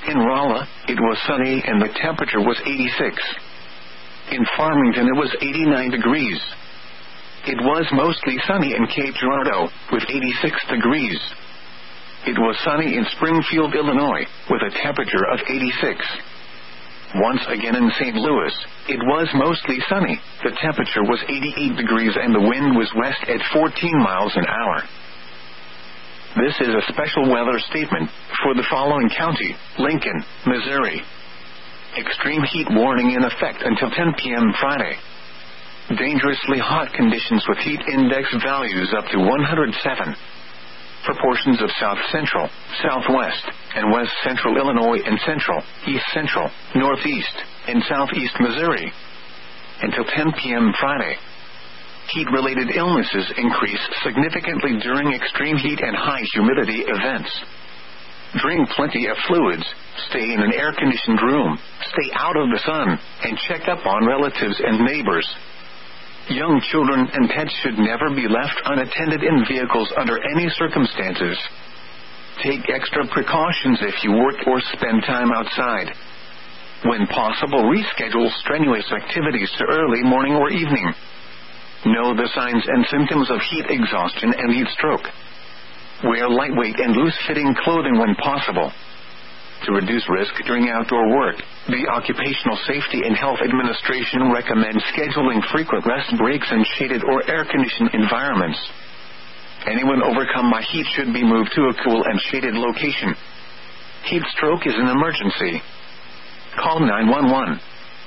In Rolla, it was sunny and the temperature was 86. In Farmington, it was 89 degrees. It was mostly sunny in Cape Girardeau, with 86 degrees. It was sunny in Springfield, Illinois, with a temperature of 86. Once again in St. Louis, it was mostly sunny. The temperature was 88 degrees and the wind was west at 14 miles an hour. This is a special weather statement for the following county: Lincoln, Missouri. Extreme heat warning in effect until 10 p.m. Friday. Dangerously hot conditions with heat index values up to 107. For portions of south central, southwest, and west central Illinois and central, east central, northeast, and southeast Missouri. Until 10 p.m. Friday. Heat-related illnesses increase significantly during extreme heat and high humidity events. Drink plenty of fluids, stay in an air-conditioned room, stay out of the sun, and check up on relatives and neighbors. Young children and pets should never be left unattended in vehicles under any circumstances. Take extra precautions if you work or spend time outside. When possible, reschedule strenuous activities to early morning or evening. Know the signs and symptoms of heat exhaustion and heat stroke. Wear lightweight and loose-fitting clothing when possible. To reduce risk during outdoor work, the Occupational Safety and Health Administration recommends scheduling frequent rest breaks in shaded or air-conditioned environments. Anyone overcome by heat should be moved to a cool and shaded location. Heat stroke is an emergency. Call 911.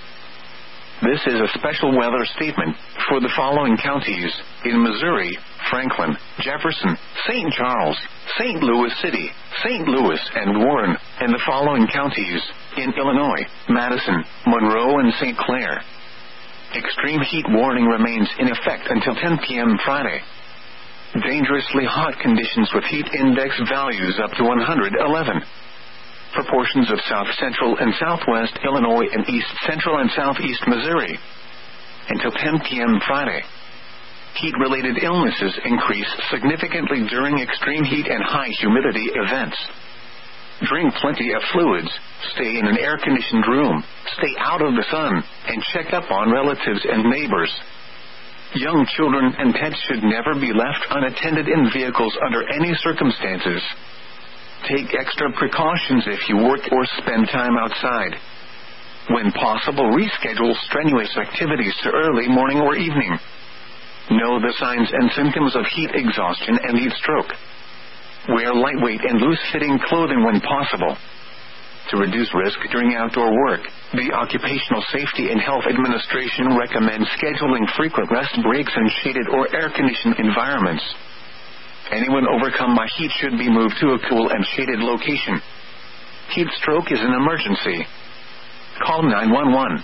This is a special weather statement for the following counties: in Missouri, Franklin, Jefferson, St. Charles, St. Louis City, St. Louis, and Warren, and the following counties: in Illinois, Madison, Monroe, and St. Clair. Extreme heat warning remains in effect until 10 p.m. Friday. Dangerously hot conditions with heat index values up to 111. For portions of south central and southwest Illinois and east central and southeast Missouri. Until 10 p.m. Friday. Heat-related illnesses increase significantly during extreme heat and high humidity events. Drink plenty of fluids, stay in an air-conditioned room, stay out of the sun, and check up on relatives and neighbors. Young children and pets should never be left unattended in vehicles under any circumstances. Take extra precautions if you work or spend time outside. When possible, reschedule strenuous activities to early morning or evening. Know the signs and symptoms of heat exhaustion and heat stroke. Wear lightweight and loose-fitting clothing when possible. To reduce risk during outdoor work, the Occupational Safety and Health Administration recommends scheduling frequent rest breaks in shaded or air-conditioned environments. Anyone overcome by heat should be moved to a cool and shaded location. Heat stroke is an emergency. Call 911.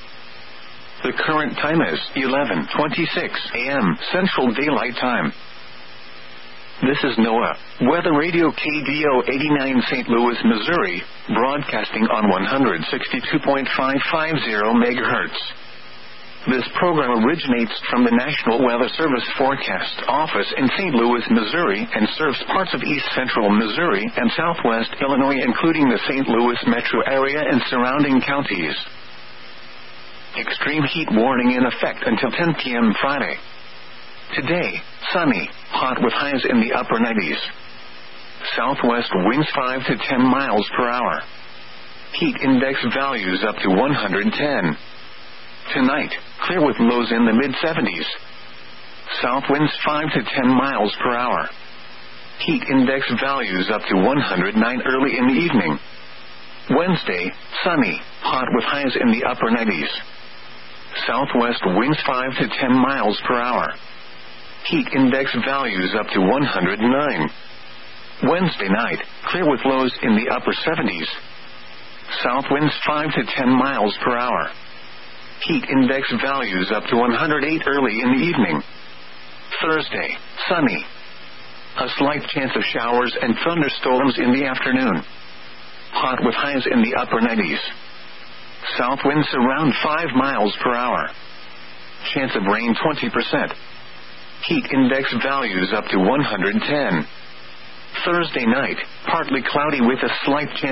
The current time is 11:26 a.m. Central Daylight Time. This is NOAA, Weather Radio KDO 89 St. Louis, Missouri, broadcasting on 162.550 MHz. This program originates from the National Weather Service Forecast Office in St. Louis, Missouri, and serves parts of east central Missouri and southwest Illinois, including the St. Louis metro area and surrounding counties. Extreme heat warning in effect until 10 p.m. Friday. Today, sunny, hot with highs in the upper 90s. Southwest winds 5 to 10 miles per hour. Heat index values up to 110. Tonight, clear with lows in the mid-70s. South winds 5 to 10 miles per hour. Heat index values up to 109 early in the evening. Wednesday, sunny, hot with highs in the upper 90s. Southwest winds 5 to 10 miles per hour. Heat index values up to 109. Wednesday night, clear with lows in the upper 70s. South winds 5 to 10 miles per hour. Heat index values up to 108 early in the evening. Thursday, sunny. A slight chance of showers and thunderstorms in the afternoon. Hot with highs in the upper 90s. South winds around 5 miles per hour. Chance of rain 20%. Heat index values up to 110. Thursday night, partly cloudy with a slight chance